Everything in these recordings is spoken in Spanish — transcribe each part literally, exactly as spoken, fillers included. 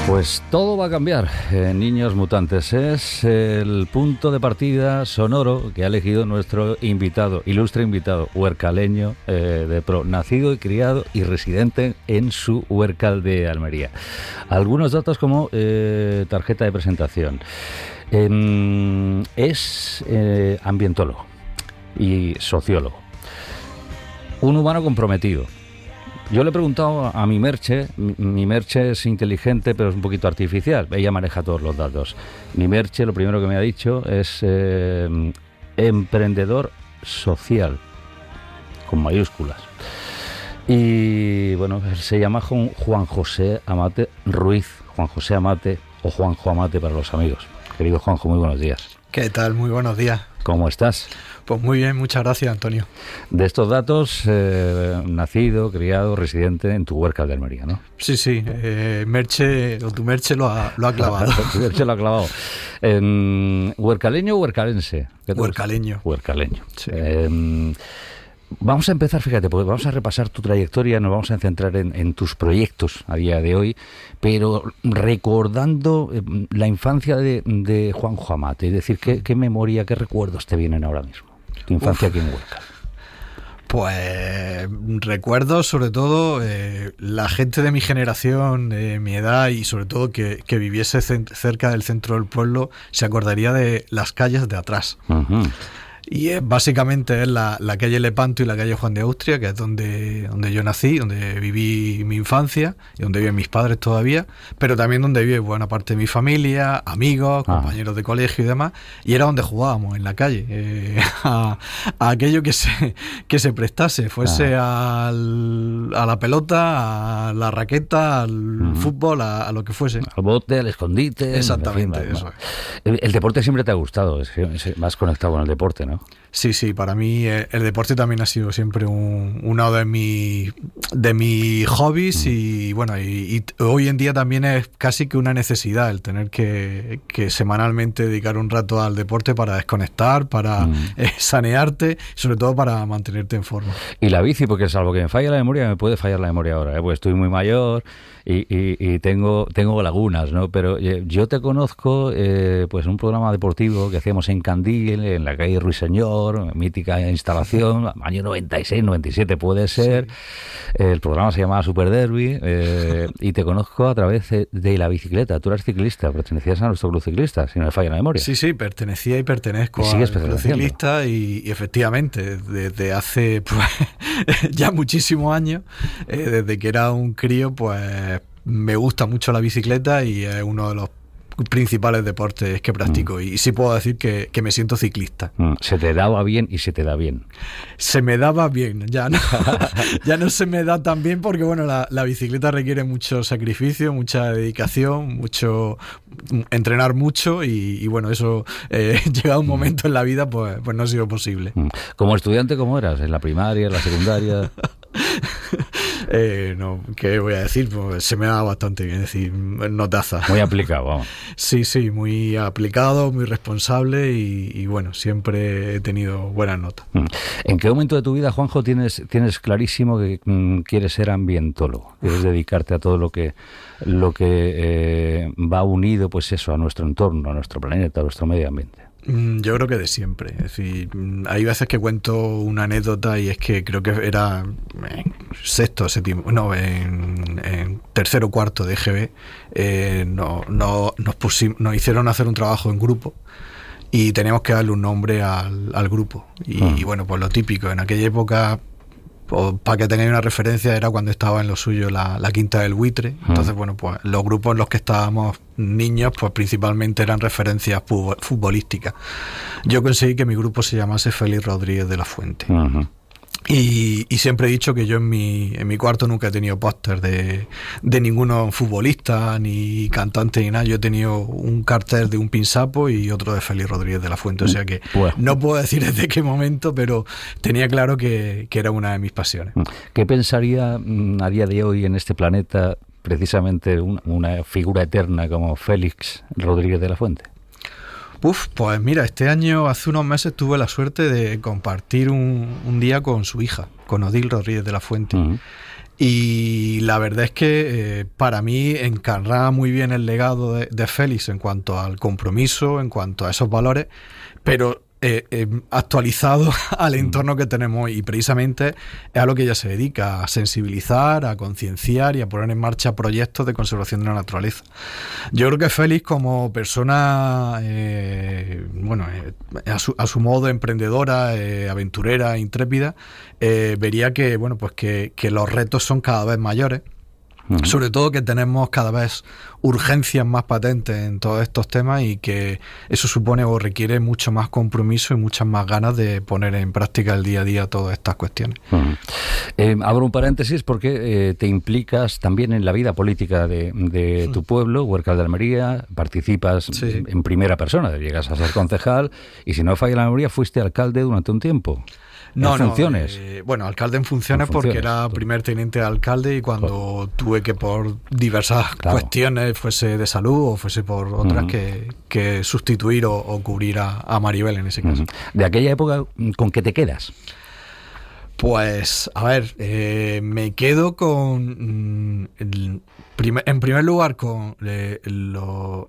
Pues todo va a cambiar en Niños Mutantes. Es el punto de partida sonoro que ha elegido nuestro invitado, ilustre invitado, huercaleño eh, de pro, nacido y criado y residente en su Huércal de Almería. Algunos datos como eh, tarjeta de presentación. Eh, es eh, ambientólogo y sociólogo. Un humano comprometido. Yo le he preguntado a mi Merche, mi, mi Merche es inteligente pero es un poquito artificial, ella maneja todos los datos. Mi Merche lo primero que me ha dicho es eh, emprendedor social, con mayúsculas. Y bueno, se llama Juan José Amate Ruiz, Juan José Amate o Juanjo Amate para los amigos. Querido Juanjo, muy buenos días. ¿Qué tal? Muy buenos días. ¿Cómo estás? Pues muy bien, muchas gracias, Antonio. De estos datos, eh, nacido, criado, residente en tu Huércal de Almería, ¿no? Sí, sí, eh, Merche, o tu Merche lo ha, lo ha clavado. Tu Merche lo ha clavado. Eh, ¿Huércaleño o huércalense? Huércaleño. Huércaleño. Sí. Eh, vamos a empezar, fíjate, porque vamos a repasar tu trayectoria, nos vamos a centrar en, en tus proyectos a día de hoy, pero recordando eh, la infancia de, de Juanjo Amate, es decir, ¿qué, qué memoria, qué recuerdos te vienen ahora mismo? Tu infancia Uf. Aquí en Huércal. Pues recuerdo sobre todo eh, la gente de mi generación, de mi edad y sobre todo que, que viviese cerca del centro del pueblo se acordaría de las calles de atrás. Uh-huh. Y es, básicamente es la, la calle Lepanto y la calle Juan de Austria, que es donde, donde yo nací, donde viví mi infancia y donde viven mis padres todavía, pero también donde vive buena parte de mi familia, amigos, compañeros ah. de colegio y demás, y era donde jugábamos, en la calle, eh, a, a aquello que se, que se prestase, fuese ah. al, a la pelota, a la raqueta, al uh-huh. fútbol, a, a lo que fuese. Al bote, al escondite. Exactamente, en fin, eso. El, el deporte siempre te ha gustado, es, es más conectado con el deporte, ¿no? Sí, sí, para mí el, el deporte también ha sido siempre un, uno de mis de mis hobbies mm. y bueno, y, y hoy en día también es casi que una necesidad el tener que, que semanalmente dedicar un rato al deporte para desconectar, para mm. eh, sanearte, y sobre todo para mantenerte en forma. Y la bici, porque salvo que me falla la memoria, me puede fallar la memoria ahora, ¿eh? Pues estoy muy mayor y, y, y tengo tengo lagunas, ¿no? Pero eh, yo te conozco eh, pues en un programa deportivo que hacíamos en Candil, en la calle Ruiseñor, mítica instalación, año noventa y seis, noventa y siete puede ser. Sí. El programa se llamaba Super Derby eh, y te conozco a través de, de la bicicleta. Tú eras ciclista, pertenecías a nuestro club ciclista, si no me falla la memoria. Sí, sí, pertenecía y pertenezco al club ciclista y, y efectivamente desde hace pues, ya muchísimos años, eh, desde que era un crío, pues me gusta mucho la bicicleta y es uno de los principales deportes que practico mm. y sí puedo decir que, que me siento ciclista. Mm. Se te daba bien y se te da bien. Se me daba bien, ya no, ya no se me da tan bien porque bueno, la, la bicicleta requiere mucho sacrificio, mucha dedicación, mucho entrenar mucho y, y bueno, eso eh, llegado un momento en la vida pues, pues no ha sido posible. Mm. Como estudiante, ¿cómo eras? ¿En la primaria, en la secundaria? Eh, no, ¿qué voy a decir? Pues se me da bastante bien, es decir, notaza. Muy aplicado, vamos. Sí, sí, muy aplicado, muy responsable y, y bueno, siempre he tenido buenas notas. ¿En qué momento de tu vida, Juanjo, tienes, tienes clarísimo que mm, quieres ser ambientólogo? Quieres dedicarte a todo lo que, lo que eh, va unido, pues eso, a nuestro entorno, a nuestro planeta, a nuestro medio ambiente. Yo creo que de siempre. Es decir, hay veces que cuento una anécdota y es que creo que era en sexto, séptimo, no, en, en tercero o cuarto de E G B, eh, no, no, nos, pusimos, nos hicieron hacer un trabajo en grupo y teníamos que darle un nombre al, al grupo. Y, ah. y bueno, pues lo típico, en aquella época, para que tengáis una referencia, era cuando estaba en lo suyo la, la Quinta del Buitre. Entonces, bueno, pues los grupos en los que estábamos niños, pues principalmente eran referencias futbolísticas. Yo conseguí que mi grupo se llamase Félix Rodríguez de la Fuente. Uh-huh. Y, y siempre he dicho que yo en mi, en mi cuarto nunca he tenido póster de, de ninguno futbolista, ni cantante, ni nada. Yo he tenido un cartel de un Pinsapo y otro de Félix Rodríguez de la Fuente. O sea que bueno, no puedo decir desde qué momento, pero tenía claro que, que era una de mis pasiones. ¿Qué pensaría a día de hoy en este planeta precisamente una, una figura eterna como Félix Rodríguez de la Fuente? Uf, pues mira, este año, hace unos meses, tuve la suerte de compartir un, un día con su hija, con Odil Rodríguez de la Fuente. Uh-huh. Y la verdad es que eh, para mí encarna muy bien el legado de, de Félix en cuanto al compromiso, en cuanto a esos valores, pero eh, eh, actualizado al entorno que tenemos, y precisamente es a lo que ella se dedica, a sensibilizar, a concienciar y a poner en marcha proyectos de conservación de la naturaleza. Yo creo que Félix, como persona eh, bueno, eh, a, su, a su modo emprendedora, eh, aventurera, intrépida, eh, vería que, bueno, pues que, que los retos son cada vez mayores. Uh-huh. Sobre todo que tenemos cada vez urgencias más patentes en todos estos temas, y que eso supone o requiere mucho más compromiso y muchas más ganas de poner en práctica el día a día todas estas cuestiones. Uh-huh. Eh, abro un paréntesis porque eh, te implicas también en la vida política de, de tu pueblo, Huércal de Almería, participas sí, sí. en primera persona, llegas a ser concejal y, si no falla la memoria, fuiste alcalde durante un tiempo. No, ¿En funciones? No, eh, bueno, alcalde en funciones, en funciones porque era primer teniente de alcalde, y cuando claro. tuve que, por diversas claro. cuestiones, fuese de salud o fuese por otras, uh-huh. que, que sustituir o, o cubrir a, a Maribel en ese caso. Uh-huh. ¿De aquella época con qué te quedas? Pues, a ver, eh, me quedo con, el, primer, en primer lugar, con eh, lo,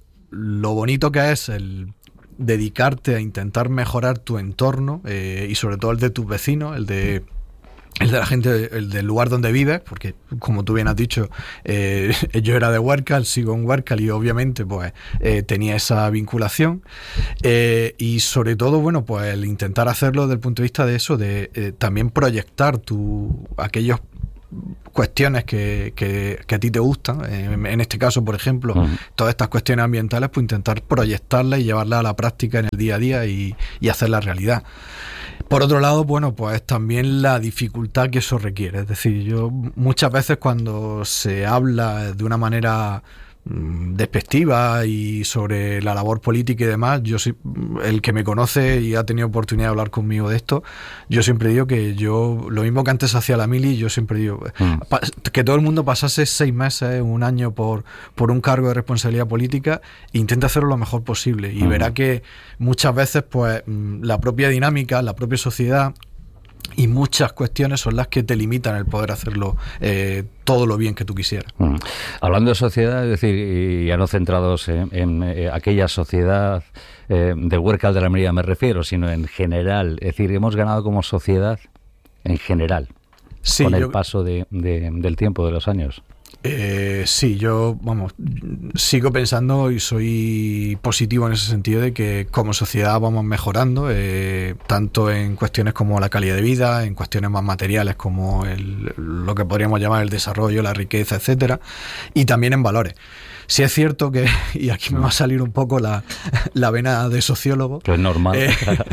lo bonito que es el dedicarte a intentar mejorar tu entorno, eh, y sobre todo el de tus vecinos, el de el de la gente, el del lugar donde vives, porque, como tú bien has dicho, eh, yo era de Huércal, sigo en Huércal, y obviamente pues eh, tenía esa vinculación, eh, y sobre todo, bueno, pues el intentar hacerlo desde el punto de vista de eso, de eh, también proyectar tu, aquellos cuestiones que, que, que a ti te gustan, en, en este caso, por ejemplo, uh-huh. todas estas cuestiones ambientales, pues intentar proyectarlas y llevarlas a la práctica en el día a día y, y hacerla realidad. Por otro lado, bueno, pues también la dificultad que eso requiere. Es decir, yo muchas veces, cuando se habla de una manera despectiva y sobre la labor política y demás, yo sí, el que me conoce y ha tenido oportunidad de hablar conmigo de esto, yo siempre digo que yo, lo mismo que antes hacía la mili, yo siempre digo mm. pa, que todo el mundo pasase seis meses, un año por, por un cargo de responsabilidad política, e intenta hacerlo lo mejor posible, y mm. verá que muchas veces pues la propia dinámica, la propia sociedad y muchas cuestiones son las que te limitan el poder hacerlo eh, todo lo bien que tú quisieras. Mm. Hablando de sociedad, es decir, y ya no centrados en, en eh, aquella sociedad eh, de Huércal de la Almería me refiero, sino en general, es decir, hemos ganado como sociedad en general, sí, con el yo... paso de, de, del tiempo, de los años. Eh, sí, yo, vamos, sigo pensando y soy positivo en ese sentido de que como sociedad vamos mejorando, eh, tanto en cuestiones como la calidad de vida, en cuestiones más materiales como el, lo que podríamos llamar el desarrollo, la riqueza, etcétera, y también en valores. Sí es cierto que, y aquí me va a salir un poco la, la vena de sociólogo, que es normal, eh,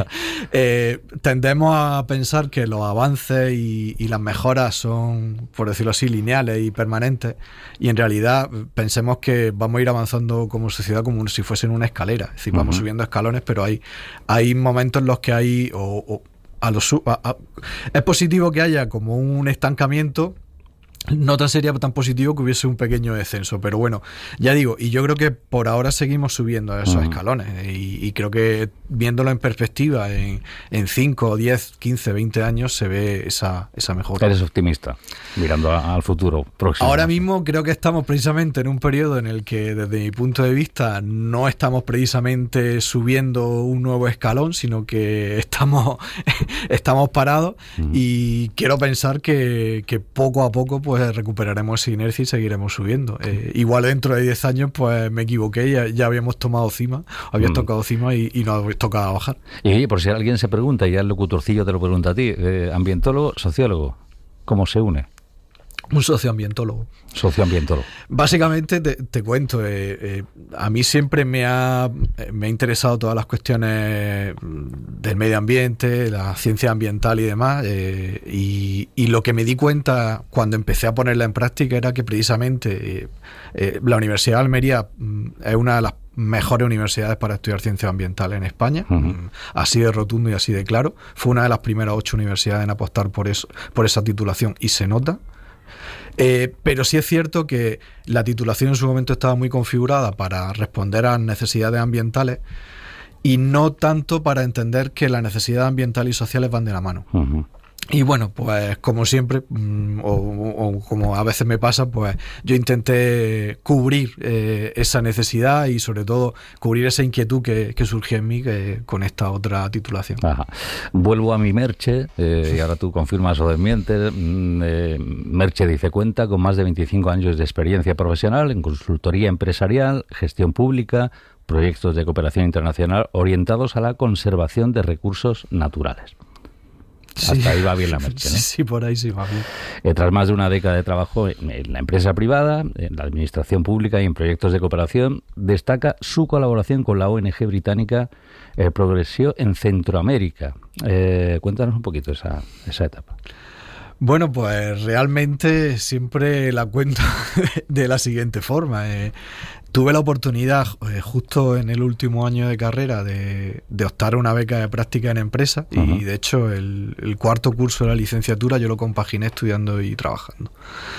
eh, tendemos a pensar que los avances y, y las mejoras son, por decirlo así, lineales y permanentes, y en realidad pensemos que vamos a ir avanzando como sociedad como si fuesen una escalera, es decir, uh-huh. vamos subiendo escalones, pero hay, hay momentos en los que hay, o, o a lo su, a, a, es positivo que haya como un estancamiento. No tan sería tan positivo que hubiese un pequeño descenso, pero bueno, ya digo, y yo creo que por ahora seguimos subiendo a esos uh-huh. escalones, y, y creo que viéndolo en perspectiva, en, en cinco, diez, quince, veinte años se ve esa, esa mejora. Eres optimista, mirando a, al futuro próximo. Ahora mismo creo que estamos precisamente en un periodo en el que, desde mi punto de vista, no estamos precisamente subiendo un nuevo escalón, sino que estamos, estamos parados, uh-huh. y quiero pensar que, que poco a poco pues recuperaremos esa inercia y seguiremos subiendo. Eh, igual dentro de diez años pues me equivoqué, ya, ya habíamos tomado cima, habías mm. tocado cima y, y nos tocaba bajar. Y oye, por si alguien se pregunta, y ya el locutorcillo te lo pregunta a ti, eh, ambientólogo, sociólogo, ¿cómo se une? Un socioambientólogo. Socioambientólogo. Básicamente te, te cuento, eh, eh, a mí siempre me ha, me ha interesado todas las cuestiones del medio ambiente, la ciencia ambiental y demás, eh, y, y lo que me di cuenta cuando empecé a ponerla en práctica era que precisamente eh, eh, la Universidad de Almería es una de las mejores universidades para estudiar ciencias ambientales en España, uh-huh. así de rotundo y así de claro. Fue una de las primeras ocho universidades en apostar por eso, por esa titulación, y se nota. Eh, pero sí es cierto que la titulación en su momento estaba muy configurada para responder a necesidades ambientales, y no tanto para entender que la necesidad ambiental y sociales van de la mano. Uh-huh. Y bueno, pues como siempre, o, o como a veces me pasa, pues yo intenté cubrir eh, esa necesidad y sobre todo cubrir esa inquietud que, que surgió en mí que, con esta otra titulación. Ajá. Vuelvo a mi Merche, eh, y ahora tú confirmas o desmientes. Eh, Merche dice, cuenta con más de veinticinco años de experiencia profesional en consultoría empresarial, gestión pública, proyectos de cooperación internacional orientados a la conservación de recursos naturales. Hasta sí. Ahí va bien la Merche, ¿no? Sí, sí, por ahí sí va bien. Eh, tras más de una década de trabajo en, en la empresa privada, en la administración pública y en proyectos de cooperación, destaca su colaboración con la O N G británica eh, Progressió en Centroamérica. Eh, cuéntanos un poquito esa, esa etapa. Bueno, pues realmente siempre la cuento de la siguiente forma. Eh, tuve la oportunidad, eh, justo en el último año de carrera, de, de optar a una beca de práctica en empresa. Uh-huh. Y de hecho el, el cuarto curso de la licenciatura yo lo compaginé estudiando y trabajando.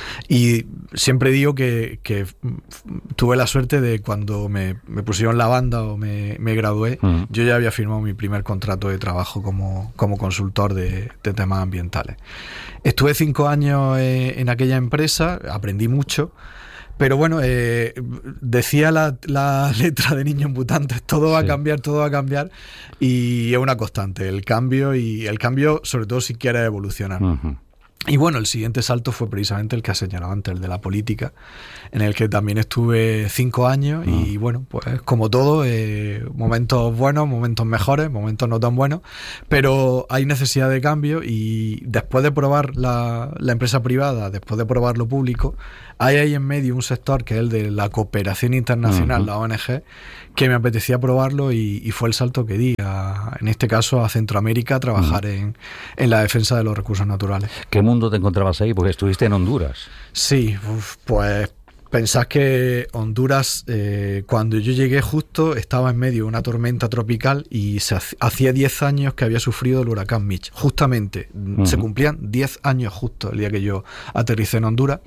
Y siempre digo que, que tuve la suerte de cuando me, me pusieron la banda o me, me gradué, uh-huh. yo ya había firmado mi primer contrato de trabajo como, como consultor de, de temas ambientales. Estuve cinco años eh, en aquella empresa, aprendí mucho, pero bueno, eh, decía la, la letra de Niños Mutantes, todo va sí. a cambiar, todo va a cambiar, y es una constante, el cambio, y el cambio sobre todo si quieres evolucionar. Uh-huh. Y bueno, el siguiente salto fue precisamente el que has señalado antes, el de la política, en el que también estuve cinco años uh-huh. y bueno, pues como todo, eh, momentos buenos, momentos mejores, momentos no tan buenos, pero hay necesidad de cambio y después de probar la, la empresa privada, después de probar lo público, hay ahí en medio un sector que es el de la cooperación internacional, uh-huh. la O N G, que me apetecía probarlo y, y fue el salto que di, a, en este caso a Centroamérica, a trabajar uh-huh. en, en la defensa de los recursos naturales. ¿Qué mundo te encontrabas ahí? Porque estuviste en Honduras. Sí, uf, pues pensás que Honduras, eh, cuando yo llegué justo, estaba en medio de una tormenta tropical y se hacía diez años que había sufrido el huracán Mitch. Justamente, uh-huh. se cumplían diez años justo el día que yo aterricé en Honduras.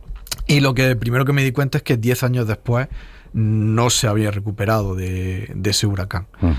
Y lo que primero que me di cuenta es que diez años después no se había recuperado de, de ese huracán. Uh-huh.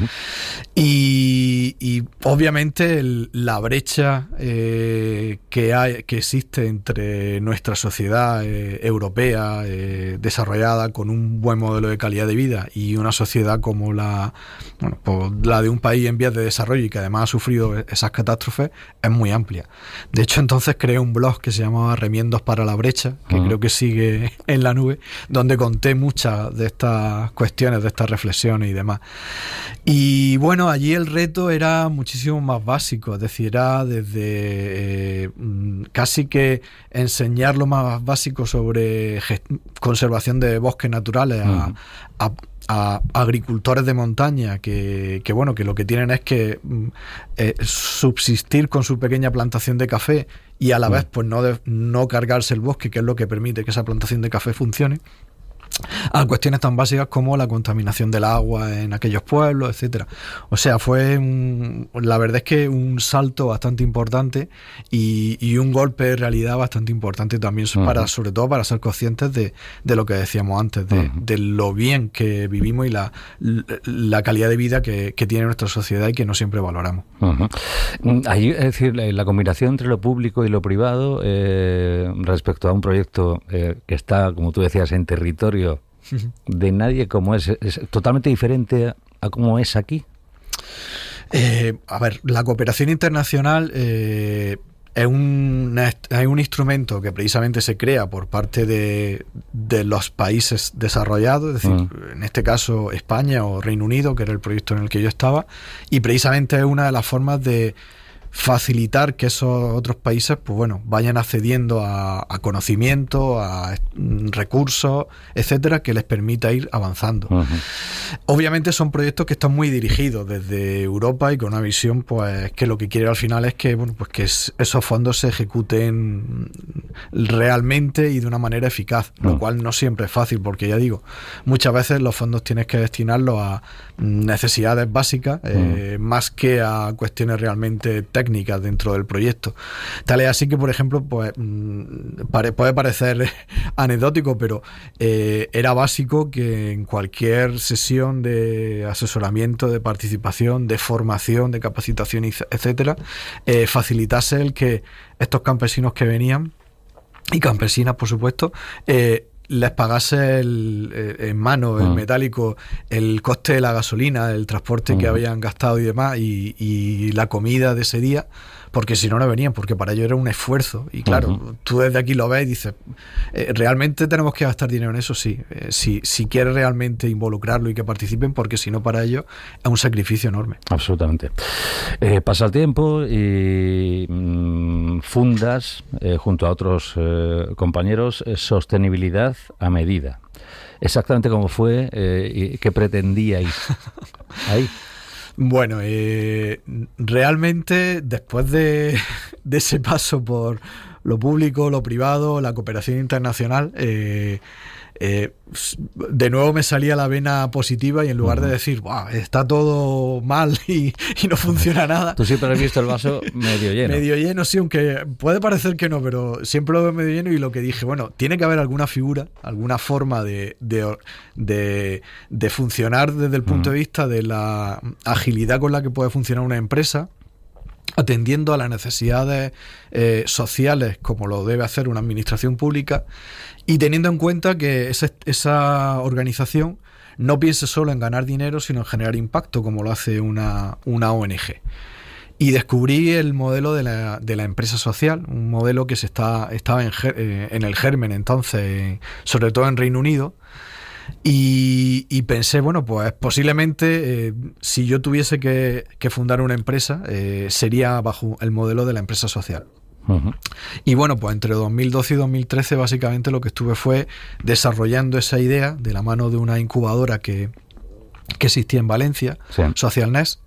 Y, y obviamente el, la brecha eh, que hay, que existe entre nuestra sociedad eh, europea eh, desarrollada con un buen modelo de calidad de vida y una sociedad como la, bueno, pues la de un país en vías de desarrollo y que además ha sufrido esas catástrofes es muy amplia. De hecho, entonces creé un blog que se llamaba Remiendos para la Brecha, que uh-huh. creo que sigue en la nube, donde conté muchas de estas cuestiones, de estas reflexiones y demás. Y bueno, allí el reto era muchísimo más básico, es decir, era desde eh, casi que enseñar lo más básico sobre gest- conservación de bosques naturales a, uh-huh. a a agricultores de montaña que, que bueno, que lo que tienen es que eh, subsistir con su pequeña plantación de café y a la uh-huh. vez pues no, de, no cargarse el bosque, que es lo que permite que esa plantación de café funcione, a cuestiones tan básicas como la contaminación del agua en aquellos pueblos, etcétera. O sea, fue un, la verdad es que un salto bastante importante y, y un golpe de realidad bastante importante también uh-huh. para, sobre todo para ser conscientes de, de lo que decíamos antes, de, uh-huh. de lo bien que vivimos y la, la calidad de vida que, que tiene nuestra sociedad y que no siempre valoramos. Uh-huh. Ahí, es decir, la combinación entre lo público y lo privado eh, respecto a un proyecto eh, que está, como tú decías, en territorio de nadie como es, es totalmente diferente a cómo es aquí. Eh, a ver, la cooperación internacional eh, es, un, es un instrumento que precisamente se crea por parte de, de los países desarrollados, es decir, uh-huh. en este caso España o Reino Unido, que era el proyecto en el que yo estaba, y precisamente es una de las formas de facilitar que esos otros países pues bueno vayan accediendo a, a conocimiento, a recursos, etcétera, que les permita ir avanzando. Uh-huh. Obviamente son proyectos que están muy dirigidos desde Europa y con una visión pues que lo que quiere al final es que bueno pues que es, esos fondos se ejecuten realmente y de una manera eficaz, uh-huh. lo cual no siempre es fácil porque ya digo, muchas veces los fondos tienes que destinarlos a necesidades básicas uh-huh. eh, más que a cuestiones realmente técnicas técnicas dentro del proyecto. Tal es así que, por ejemplo, pues pare, puede parecer anecdótico, pero eh, era básico que en cualquier sesión de asesoramiento, de participación, de formación, de capacitación, etcétera, eh, facilitase el que estos campesinos que venían, y campesinas, por supuesto, eh, les pagase el, eh, en mano, en uh. metálico, el coste de la gasolina, el transporte uh. que habían gastado y demás, y, y la comida de ese día, porque si no, no venían, porque para ellos era un esfuerzo. Y claro, uh-huh. tú desde aquí lo ves y dices, eh, ¿realmente tenemos que gastar dinero en eso? Sí, eh, si, si quieres realmente involucrarlo y que participen, porque si no, para ellos es un sacrificio enorme. Absolutamente. Eh, pasa el tiempo y mmm, fundas, eh, junto a otros eh, compañeros, eh, Sostenibilidad a Medida. Exactamente cómo fue eh, y qué pretendíais ahí. Bueno, eh, realmente después de, de ese paso por lo público, lo privado, la cooperación internacional, eh, eh, de nuevo me salía la vena positiva y en lugar uh-huh. de decir, ¡buah, está todo mal y, y no funciona nada! Tú siempre has visto el vaso medio lleno. Medio lleno, sí, aunque puede parecer que no, pero siempre lo veo medio lleno, y lo que dije, bueno, tiene que haber alguna figura, alguna forma de, de, de, de funcionar desde el punto uh-huh. de vista de la agilidad con la que puede funcionar una empresa, atendiendo a las necesidades eh, sociales como lo debe hacer una administración pública, y teniendo en cuenta que esa, esa organización no piense solo en ganar dinero, sino en generar impacto, como lo hace una, una O N G. Y descubrí el modelo de la, de la empresa social, un modelo que se está, estaba en, eh, en el germen entonces, sobre todo en Reino Unido. Y, y pensé, bueno, pues posiblemente eh, si yo tuviese que, que fundar una empresa, eh, sería bajo el modelo de la empresa social. Uh-huh. Y bueno, pues entre dos mil doce y dos mil trece básicamente lo que estuve fue desarrollando esa idea de la mano de una incubadora que, que existía en Valencia, sí. SocialNest,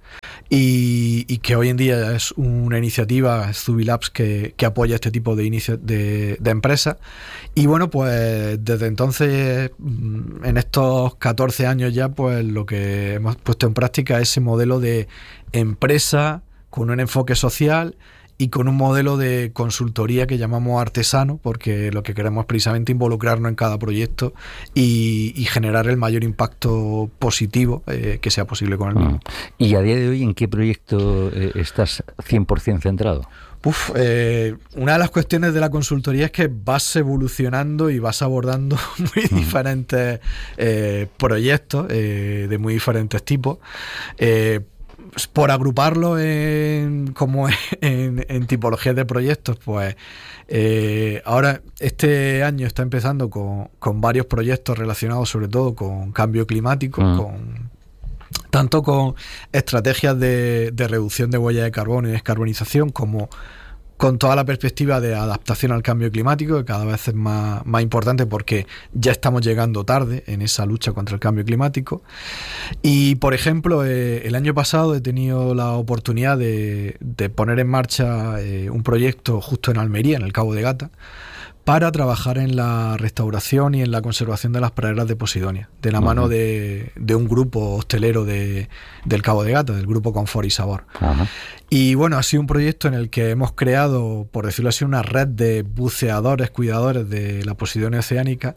y, y que hoy en día es una iniciativa, Zubilabs, que, que apoya este tipo de, inicia- de, de empresas. Y bueno, pues desde entonces, en estos catorce años ya, pues lo que hemos puesto en práctica es ese modelo de empresa con un enfoque social y con un modelo de consultoría que llamamos artesano, porque lo que queremos es precisamente involucrarnos en cada proyecto y, y generar el mayor impacto positivo eh, que sea posible con el mismo. ¿Y a día de hoy en qué proyecto eh, estás cien por ciento centrado? Uf, eh, una de las cuestiones de la consultoría es que vas evolucionando y vas abordando muy mm. diferentes eh, proyectos eh, de muy diferentes tipos. Eh, por agruparlo en, como en, en tipologías de proyectos, pues eh, ahora este año está empezando con, con varios proyectos relacionados sobre todo con cambio climático, mm. con tanto con estrategias de, de reducción de huella de carbono y descarbonización, como con toda la perspectiva de adaptación al cambio climático, que cada vez es más, más importante porque ya estamos llegando tarde en esa lucha contra el cambio climático. Y, por ejemplo, eh, el año pasado he tenido la oportunidad de, de poner en marcha eh, un proyecto justo en Almería, en el Cabo de Gata, para trabajar en la restauración y en la conservación de las praderas de Posidonia, de la uh-huh. mano de, de un grupo hostelero de, del Cabo de Gata, del grupo Confort y Sabor. Uh-huh. Y bueno, ha sido un proyecto en el que hemos creado, por decirlo así, una red de buceadores, cuidadores de la Posidonia oceánica.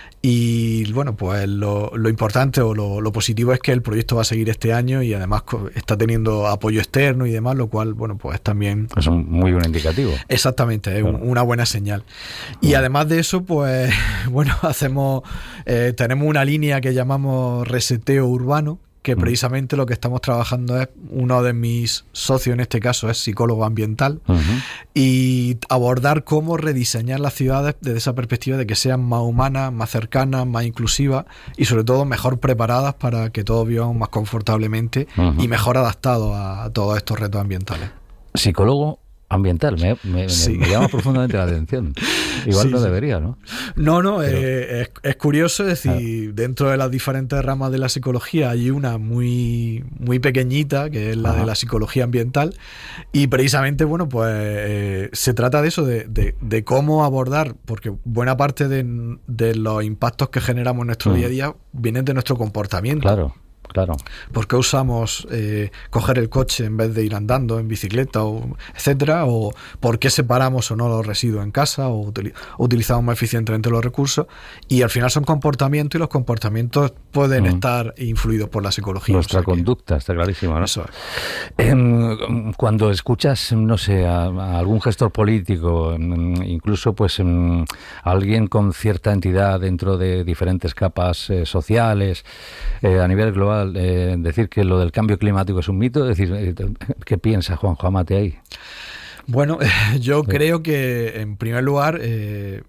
Y bueno, pues lo, lo importante o lo, lo positivo es que el proyecto va a seguir este año y además está teniendo apoyo externo y demás, lo cual, bueno, pues también... Es un muy buen indicativo. Exactamente, es bueno. un, una buena señal. Y bueno. además de eso, pues, bueno, hacemos, eh, tenemos una línea que llamamos reseteo urbano, que precisamente lo que estamos trabajando es, uno de mis socios en este caso es psicólogo ambiental, uh-huh. y abordar cómo rediseñar las ciudades desde esa perspectiva de que sean más humanas, más cercanas, más inclusivas y sobre todo mejor preparadas para que todos vivamos más confortablemente, uh-huh. y mejor adaptados a todos estos retos ambientales. Psicólogo ambiental, me, me, sí. me llama profundamente la atención. Igual sí, no sí. debería, ¿no? No, no, Pero... eh, es, es curioso, es decir, ah. dentro de las diferentes ramas de la psicología hay una muy, muy pequeñita, que es la Ajá. de la psicología ambiental, y precisamente, bueno, pues eh, se trata de eso, de, de, de cómo abordar, porque buena parte de, de los impactos que generamos en nuestro mm. día a día vienen de nuestro comportamiento. Claro. Claro. ¿Por qué usamos eh, coger el coche en vez de ir andando en bicicleta, o etcétera? ¿O por qué separamos o no los residuos en casa o, util- o utilizamos más eficientemente los recursos? Y al final son comportamientos, y los comportamientos pueden mm. estar influidos por la psicología. Nuestra o sea conducta, que, está clarísimo, ¿no? Eso es. Eh, cuando escuchas, no sé, a, a algún gestor político, incluso pues a alguien con cierta entidad dentro de diferentes capas eh, sociales, eh, a nivel global, Eh, decir que lo del cambio climático es un mito, es decir, eh, ¿qué piensa Juanjo Amate ahí? Bueno, yo sí. creo que en primer lugar, eh,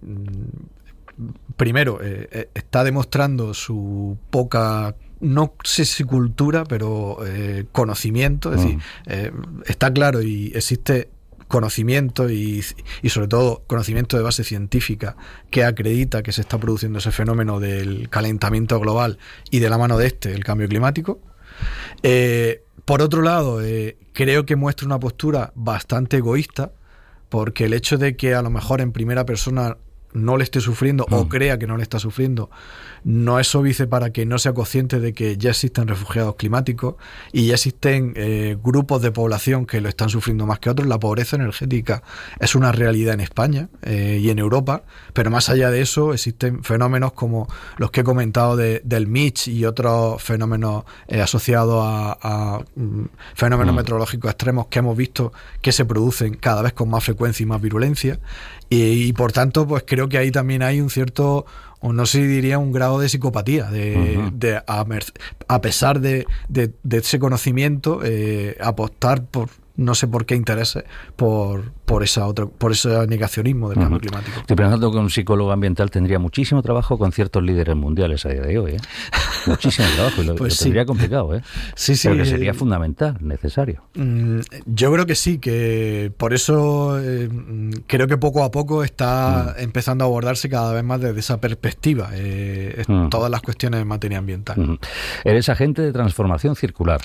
primero, eh, está demostrando su poca, no sé si cultura, pero eh, conocimiento, es mm. decir, eh, está claro y existe conocimiento y, y sobre todo conocimiento de base científica que acredita que se está produciendo ese fenómeno del calentamiento global y de la mano de este el cambio climático. Eh, por otro lado, eh, creo que muestra una postura bastante egoísta, porque el hecho de que a lo mejor en primera persona no le esté sufriendo mm. o crea que no le está sufriendo, no es óbice para que no sea consciente de que ya existen refugiados climáticos y ya existen eh, grupos de población que lo están sufriendo más que otros. La pobreza energética es una realidad en España eh, y en Europa, pero más allá de eso existen fenómenos como los que he comentado de, del Mitch y otros fenómenos eh, asociados a, a mm, fenómenos mm. meteorológicos extremos que hemos visto que se producen cada vez con más frecuencia y más virulencia, y, y por tanto pues creo que ahí también hay un cierto, o no sé si diría un grado de psicopatía, de, uh-huh. de a, a pesar de, de, de ese conocimiento, eh, apostar por no sé por qué intereses por, por esa otra, por ese negacionismo del cambio uh-huh. climático. Estoy pensando que un psicólogo ambiental tendría muchísimo trabajo con ciertos líderes mundiales a día de hoy, ¿eh? Muchísimo trabajo, y lo, pues lo sí. tendría complicado, ¿eh? Sí, sí. Pero que sería fundamental, necesario. Mm, yo creo que sí, que por eso eh, creo que poco a poco está mm. empezando a abordarse cada vez más desde esa perspectiva, eh, mm. todas las cuestiones en materia ambiental. Mm. Eres agente de transformación circular.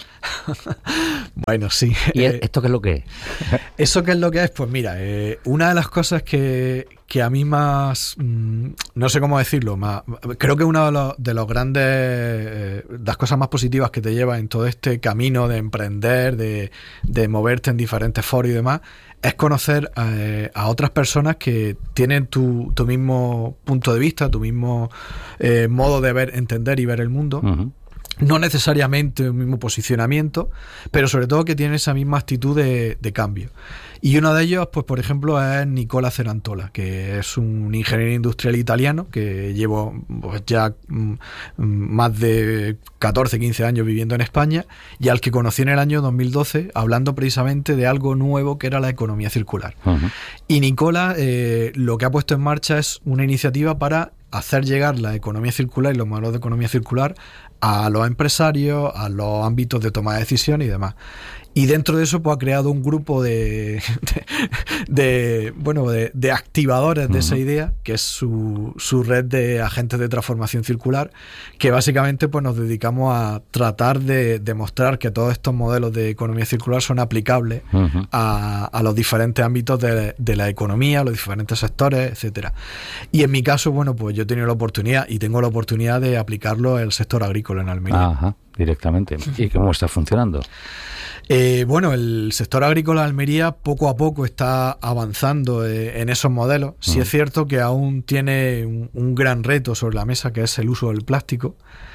Bueno, sí. ¿Y eh, esto qué es lo que es? ¿Eso qué es lo que es? Pues mira, eh, una de las cosas que, que a mí más, mmm, no sé cómo decirlo, más, creo que una de los, de los grandes, eh, las cosas más positivas que te lleva en todo este camino de emprender, de, de moverte en diferentes foros y demás, es conocer eh, a otras personas que tienen tu, tu mismo punto de vista, tu mismo eh, modo de ver, entender y ver el mundo. Uh-huh. No necesariamente el mismo posicionamiento, pero sobre todo que tienen esa misma actitud de, de cambio. Y uno de ellos, pues por ejemplo, es Nicola Cerantola, que es un ingeniero industrial italiano que llevo pues, ya mm, más de catorce, quince años viviendo en España, y al que conocí en el año dos mil doce hablando precisamente de algo nuevo que era la economía circular. Uh-huh. Y Nicola eh, lo que ha puesto en marcha es una iniciativa para hacer llegar la economía circular y los modelos de economía circular a los empresarios, a los ámbitos de toma de decisiones y demás. Y dentro de eso pues ha creado un grupo de, de, de bueno de, de activadores de uh-huh. esa idea, que es su, su red de agentes de transformación circular, que básicamente pues nos dedicamos a tratar de demostrar que todos estos modelos de economía circular son aplicables uh-huh. a, a los diferentes ámbitos de, de la economía, los diferentes sectores, etcétera. Y en mi caso, bueno, pues yo he tenido la oportunidad y tengo la oportunidad de aplicarlo en el sector agrícola en Almería. Ajá, directamente. ¿Y cómo está funcionando? Eh, bueno, el sector agrícola de Almería poco a poco está avanzando eh, en esos modelos. Sí uh-huh. es cierto que aún tiene un, un gran reto sobre la mesa, que es el uso del plástico.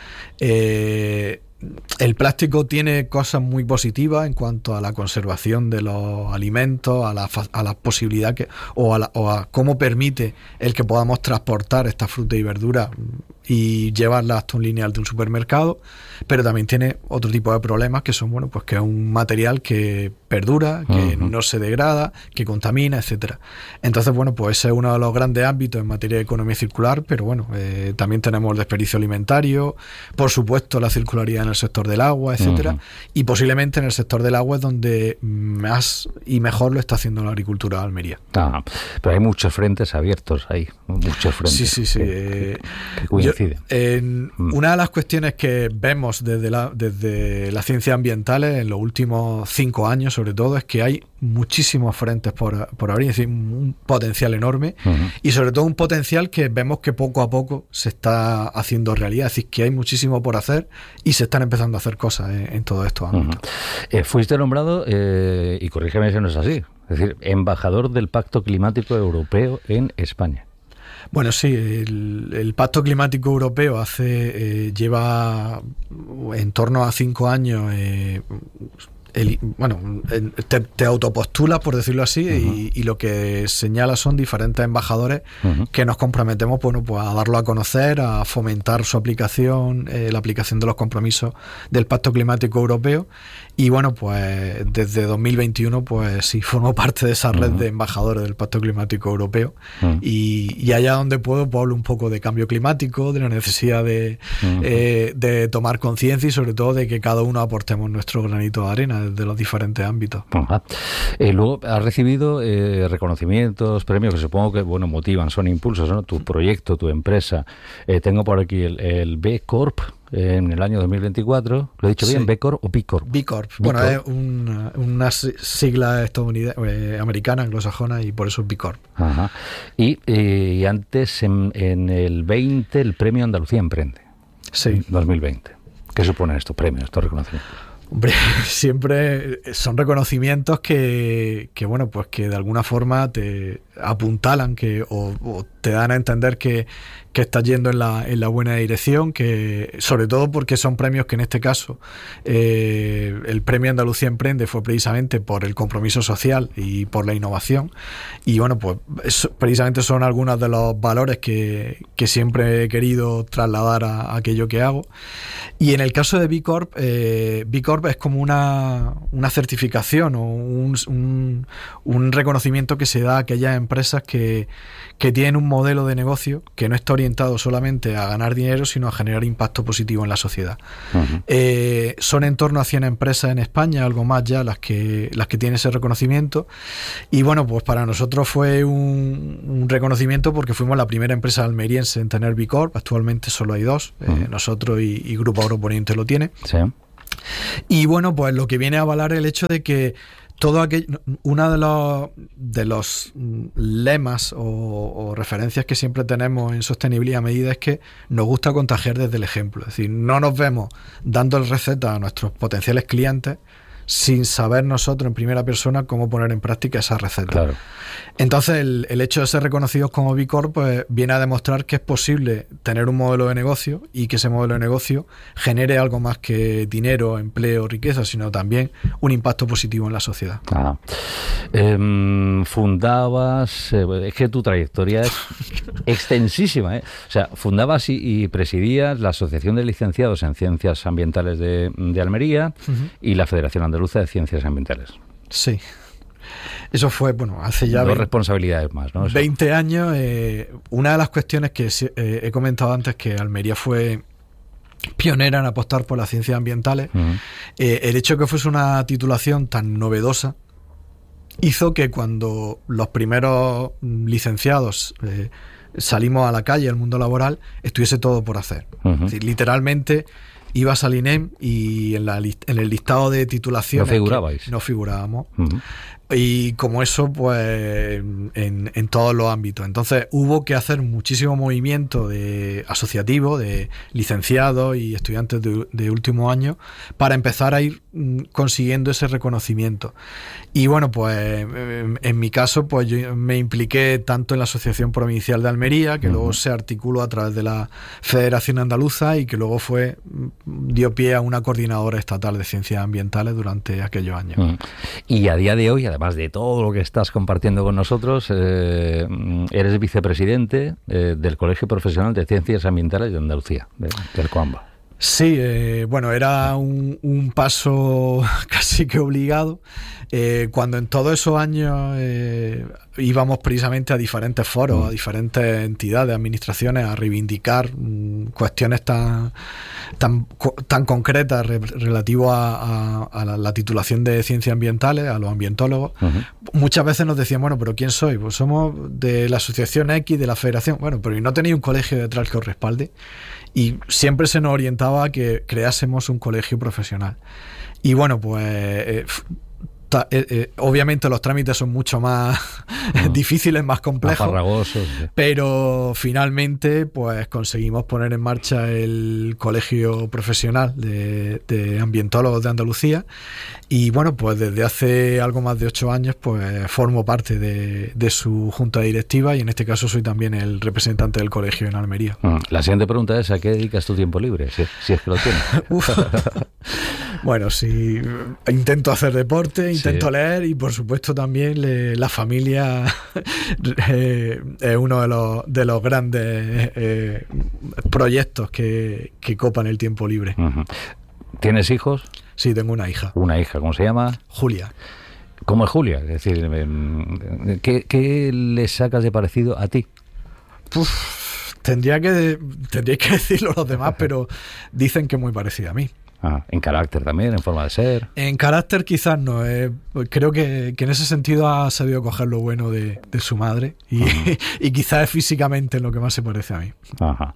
Eh, el plástico tiene cosas muy positivas en cuanto a la conservación de los alimentos, a la, a la posibilidad que, o, a la, o a cómo permite el que podamos transportar estas frutas y verduras y llevarlas hasta un lineal de un supermercado, pero también tiene otro tipo de problemas que son, bueno, pues que es un material que perdura, que uh-huh. no se degrada, que contamina, etcétera. Entonces, bueno, pues ese es uno de los grandes ámbitos en materia de economía circular, pero bueno, eh, también tenemos el desperdicio alimentario, por supuesto la circularidad en el sector del agua, etcétera, uh-huh. y posiblemente en el sector del agua es donde más y mejor lo está haciendo la agricultura de Almería. Ah, pero hay muchos frentes abiertos ahí, muchos frentes. Sí, sí, sí. Que, eh, que coinciden. Yo, en mm. Una de las cuestiones que vemos desde la, desde las ciencias ambientales en los últimos cinco años, sobre sobre todo es que hay muchísimos frentes por, por abrir, es decir, un potencial enorme uh-huh. y sobre todo un potencial que vemos que poco a poco se está haciendo realidad, es decir, que hay muchísimo por hacer y se están empezando a hacer cosas en, en todos estos ámbitos. Uh-huh. Eh, fuiste nombrado, eh, y corrígeme si no es así, es decir, embajador del Pacto Climático Europeo en España. Bueno, sí, el, el Pacto Climático Europeo hace eh, lleva en torno a cinco años. Eh, el, bueno, te, te autopostulas, por decirlo así, uh-huh. y, y lo que señala son diferentes embajadores uh-huh. que nos comprometemos, bueno, pues a darlo a conocer, a fomentar su aplicación, eh, la aplicación de los compromisos del Pacto Climático Europeo. Y bueno, pues desde dos mil veintiuno, pues sí, formo parte de esa red uh-huh. de embajadores del Pacto Climático Europeo. Uh-huh. Y, y allá donde puedo, pues hablo un poco de cambio climático, de la necesidad de, uh-huh. eh, de tomar conciencia y sobre todo de que cada uno aportemos nuestro granito de arena desde los diferentes ámbitos. Uh-huh. Eh, luego has recibido eh, reconocimientos, premios que supongo que bueno motivan, son impulsos, ¿no? Tu proyecto, tu empresa. Eh, tengo por aquí el, el B Corp. En el año dos mil veinticuatro, ¿lo he dicho sí. bien? ¿B Corp o B Corp? B Corp. Bueno, B Corp. Es una, una sigla estadounidense, eh, americana, anglosajona, y por eso es B Corp. Ajá. Y, eh, y antes, en, en el veinte, el Premio Andalucía Emprende. Sí. dos mil veinte. ¿Qué suponen estos premios, estos reconocimientos? Hombre, siempre son reconocimientos que, que bueno, pues que de alguna forma te apuntalan que, o, o te dan a entender que, que estás yendo en la, en la buena dirección, que sobre todo porque son premios que en este caso eh, el Premio Andalucía Emprende fue precisamente por el compromiso social y por la innovación, y bueno, pues eso, precisamente son algunos de los valores que, que siempre he querido trasladar a, a aquello que hago. Y en el caso de B Corp, eh, B Corp es como una, una certificación o un, un, un reconocimiento que se da a aquellas empresas que, que tienen un modelo de negocio que no está orientado solamente a ganar dinero, sino a generar impacto positivo en la sociedad. Uh-huh. Eh, son en torno a cien empresas en España, algo más ya, las que, las que tienen ese reconocimiento. Y bueno, pues para nosotros fue un, un reconocimiento porque fuimos la primera empresa almeriense en tener B Corp. Actualmente solo hay dos, uh-huh. eh, nosotros y, y Grupo Agroponiente lo tiene. Sí. Y bueno, pues lo que viene a avalar el hecho de que todo aquello, uno de los, de los lemas o, o referencias que siempre tenemos en sostenibilidad a medida es que nos gusta contagiar desde el ejemplo. Es decir, no nos vemos dando recetas a nuestros potenciales clientes sin saber nosotros en primera persona cómo poner en práctica esa receta. Claro. Entonces el, el hecho de ser reconocidos como B Corp pues, viene a demostrar que es posible tener un modelo de negocio y que ese modelo de negocio genere algo más que dinero, empleo, riqueza, sino también un impacto positivo en la sociedad. Ah. Eh, fundabas, eh, es que tu trayectoria es extensísima, ¿eh? O sea, fundabas y, y presidías la Asociación de Licenciados en Ciencias Ambientales de, de Almería uh-huh. y la Federación Andaluza de Ciencias Ambientales. Sí. Eso fue, bueno, hace ya... Dos veinte, responsabilidades más, ¿no? Eso. veinte años. Eh, una de las cuestiones que eh, he comentado antes, que Almería fue pionera en apostar por las ciencias ambientales, uh-huh. eh, el hecho de que fuese una titulación tan novedosa hizo que cuando los primeros licenciados eh, salimos a la calle, al mundo laboral, estuviese todo por hacer. Uh-huh. Es decir, literalmente... ibas al INEM y en, la, en el listado de titulaciones... No figurabais. No figurábamos. Uh-huh. Y como eso, pues, en, en todos los ámbitos. Entonces, hubo que hacer muchísimo movimiento de asociativo, de licenciados y estudiantes de, de último año, para empezar a ir consiguiendo ese reconocimiento. Y bueno, pues, en, en mi caso, pues yo me impliqué tanto en la Asociación Provincial de Almería, que uh-huh. luego se articuló a través de la Federación Andaluza y que luego fue dio pie a una coordinadora estatal de ciencias ambientales durante aquellos años. Uh-huh. Y a día de hoy, además de todo lo que estás compartiendo con nosotros, eh, eres vicepresidente eh, del Colegio Profesional de Ciencias Ambientales de Andalucía, de, del COAMBA. Sí, eh, bueno, era un, un paso casi que obligado. Eh, cuando en todos esos años eh, íbamos precisamente a diferentes foros, a diferentes entidades, administraciones, a reivindicar mm, cuestiones tan tan, tan concretas re, relativo a, a, a la, la titulación de ciencias ambientales, a los ambientólogos. Uh-huh. Muchas veces nos decían, bueno, ¿pero quién soy? Pues somos de la Asociación X, de la Federación. Bueno, pero ¿y no tenéis un colegio detrás que os respalde? Y siempre se nos orientaba a que creásemos un colegio profesional. Y bueno, pues... Eh, ta, eh, eh, obviamente los trámites son mucho más uh-huh. difíciles, más complejos, farragosos, sí. Pero finalmente pues conseguimos poner en marcha el Colegio Profesional de, de Ambientólogos de Andalucía y bueno, pues desde hace algo más de ocho años pues formo parte de, de su junta directiva y en este caso soy también el representante del colegio en Almería. Uh-huh. La siguiente pregunta es ¿a qué dedicas tu tiempo libre? Si, si es que lo tienes. Bueno, sí, intento hacer deporte, intento sí. leer y por supuesto también le, la familia eh, es uno de los, de los grandes eh, proyectos que, que copan el tiempo libre. Uh-huh. ¿Tienes hijos? Sí, tengo una hija. Una hija, ¿cómo se llama? Julia. ¿Cómo es Julia? Es decir, ¿qué, qué le sacas de parecido a ti? Uf, tendría que tendría que decirlo los demás, pero dicen que es muy parecida a mí. Ah, en carácter también, en forma de ser. En carácter quizás no. Eh, creo que, que en ese sentido ha sabido coger lo bueno de, de su madre y, uh-huh. y quizás es físicamente lo que más se parece a mí. Ajá.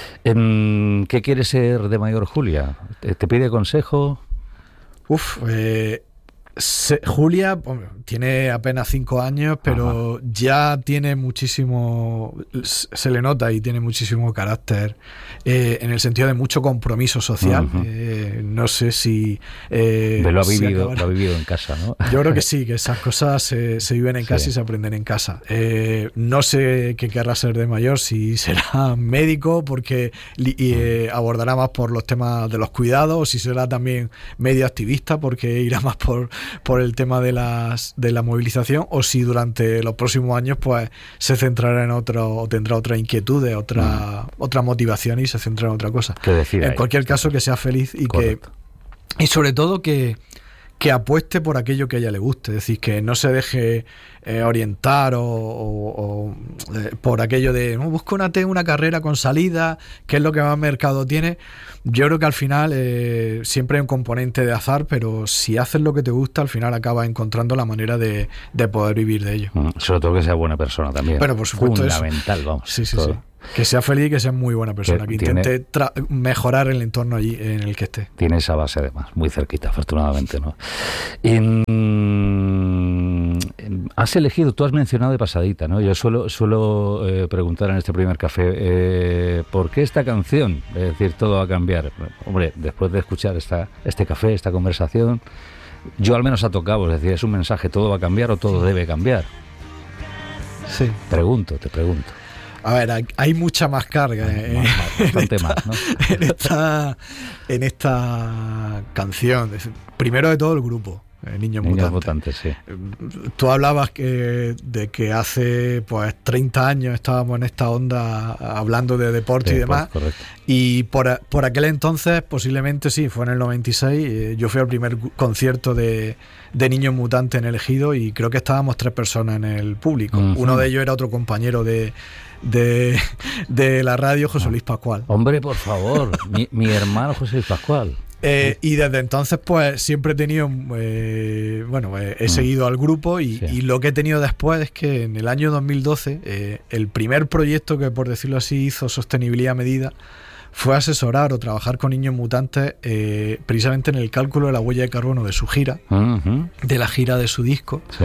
¿Qué quiere ser de mayor Julia? ¿Te, te pide consejo? Uf, eh, se, Julia bueno, tiene apenas cinco años, pero Ajá. ya tiene muchísimo, se le nota y tiene muchísimo carácter eh, en el sentido de mucho compromiso social. Uh-huh. Eh, no sé si... Eh, lo, ha si vivido, acabará... lo ha vivido en casa, ¿no? Yo creo que sí, que esas cosas se, se viven en casa sí. y se aprenden en casa. Eh, no sé qué querrá ser de mayor, si será médico, porque y, eh, abordará más por los temas de los cuidados, o si será también medio activista, porque irá más por, por el tema de las de la movilización, o si durante los próximos años pues se centrará en otro, o tendrá otra inquietud, otra, uh-huh. otra motivación y se centrará en otra cosa. En cualquier caso, que sea feliz y Correcto. que y sobre todo que que apueste por aquello que a ella le guste, es decir, que no se deje eh, orientar o, o, o eh, por aquello de no, busca una, una carrera con salida, que es lo que más mercado tiene. Yo creo que al final eh, siempre hay un componente de azar, pero si haces lo que te gusta, al final acabas encontrando la manera de, de poder vivir de ello. Mm, sobre todo que sea buena persona también. Pero por supuesto fundamental, eso. vamos. Sí, sí, todo. sí. Que sea feliz y que sea muy buena persona, que, que intente tra- mejorar el entorno allí en el que esté. Tiene esa base además, muy cerquita, afortunadamente, ¿no? Y, mm, has elegido, tú has mencionado de pasadita, ¿no? Yo suelo, suelo eh, preguntar en este primer café, eh, ¿por qué esta canción? Es decir, todo va a cambiar. Hombre, después de escuchar esta, este café, esta conversación, yo al menos a tocado, es decir, es un mensaje, ¿todo va a cambiar o todo debe cambiar? Sí. Pregunto, te pregunto. A ver, hay, hay mucha más carga eh, más, más, bastante en, esta, más, ¿no? en, esta, en esta canción. Primero de todo el grupo, Niños, Niños Mutantes. Mutantes, sí. Tú hablabas que, de que hace pues treinta años estábamos en esta onda hablando de deporte sí, y demás. Pues, y por, por aquel entonces, posiblemente sí, fue en el noventa y seis, eh, yo fui al primer concierto de, de Niños Mutantes en el Ejido y creo que estábamos tres personas en el público. Uh-huh. Uno de ellos era otro compañero de... De, de la radio, José Luis Pascual. Hombre, por favor, mi, mi hermano José Luis Pascual. Eh, y desde entonces pues siempre he tenido eh, bueno eh, he mm. seguido al grupo y, sí. y lo que he tenido después es que en el año dos mil doce eh, el primer proyecto que, por decirlo así, hizo Sostenibilidad Medida fue asesorar o trabajar con Niños Mutantes eh, precisamente en el cálculo de la huella de carbono de su gira, uh-huh. de la gira de su disco. Sí.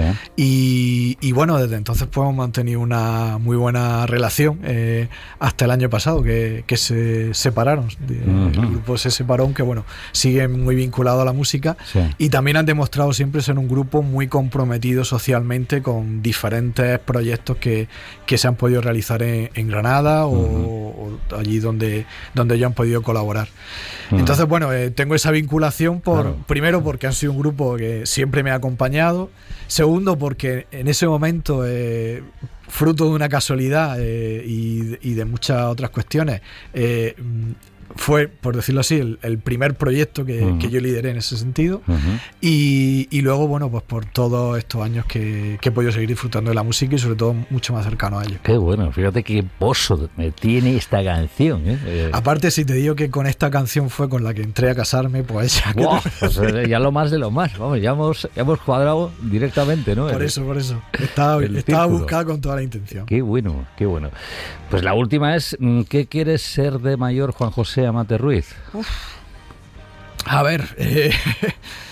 Y, y bueno, desde entonces pues hemos mantenido una muy buena relación eh, hasta el año pasado, que, que se separaron. Uh-huh. El grupo se separó, aunque bueno, siguen muy vinculados a la música. Sí. Y también han demostrado siempre ser un grupo muy comprometido socialmente con diferentes proyectos que, que se han podido realizar en, en Granada uh-huh. o, o allí donde donde ellos han podido colaborar. Uh-huh. Entonces, bueno, eh, tengo esa vinculación por claro. primero porque han sido un grupo que siempre me ha acompañado, segundo porque en ese momento, eh, fruto de una casualidad eh, y, y de muchas otras cuestiones, eh, fue, por decirlo así, el, el primer proyecto que, uh-huh. que yo lideré en ese sentido. Uh-huh. y, y luego, bueno, pues por todos estos años que, que he podido seguir disfrutando de la música y sobre todo mucho más cercano a ellos. Qué bueno, fíjate qué pozo me tiene esta canción, ¿eh? Eh... Aparte, si te digo que con esta canción fue con la que entré a casarme, pues ya... Wow, pues ya lo más de lo más, vamos, ya hemos, ya hemos cuadrado directamente, ¿no? Por el, eso, por eso. Estaba, estaba buscada con toda la intención. Qué bueno, qué bueno. Pues la última es, ¿qué quieres ser de mayor, Juan José Amate Ruiz? Uf. A ver, eh,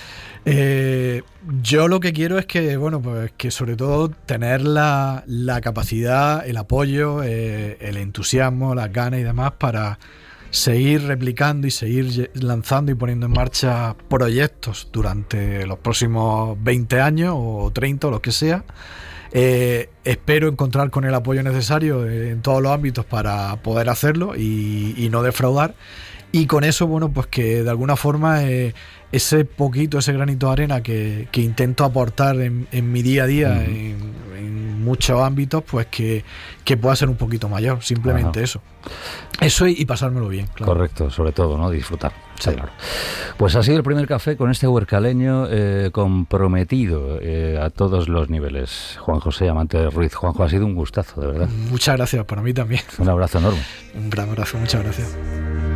Eh, yo lo que quiero es que, bueno, pues que sobre todo tener la, la capacidad, el apoyo, eh, el entusiasmo, las ganas y demás para seguir replicando y seguir lanzando y poniendo en marcha proyectos durante los próximos veinte años o treinta o lo que sea. Eh, espero encontrar con el apoyo necesario en todos los ámbitos para poder hacerlo y, y no defraudar. Y con eso, bueno, pues que de alguna forma eh, ese poquito, ese granito de arena que, que intento aportar en, en mi día a día, uh-huh. en, en muchos ámbitos, pues que, que pueda ser un poquito mayor, simplemente uh-huh. eso. Eso y, y pasármelo bien, claro. Correcto, sobre todo, ¿no? Disfrutar. Sí. Claro. Pues ha sido el primer café con este huercaleño eh, comprometido eh, a todos los niveles. Juan José Amante Ruiz. Juanjo, ha sido un gustazo, de verdad. Muchas gracias, para mí también. Un abrazo enorme. Un gran abrazo, muchas gracias.